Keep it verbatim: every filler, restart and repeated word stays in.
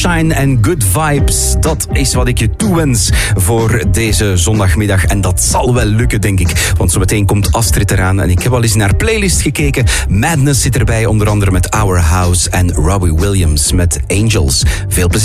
Shine and good vibes, dat is wat ik je toewens voor deze zondagmiddag. En dat zal wel lukken, denk ik. Want zometeen komt Astrid eraan en ik heb al eens naar haar playlist gekeken. Madness zit erbij, onder andere met Our House en Robbie Williams met Angels. Veel plezier.